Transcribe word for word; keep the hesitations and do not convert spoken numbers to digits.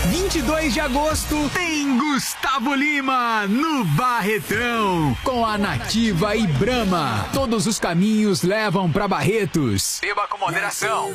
vinte e dois de agosto tem Gustavo Lima no Barretão com a Nativa e Brahma. Todos os caminhos levam pra Barretos. Beba com moderação.